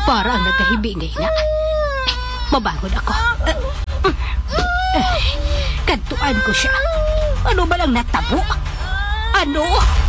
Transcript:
Parang nagkahibingay na. Mabangon ako. Kantuan ko siya. Ano ba lang natabo? Ano?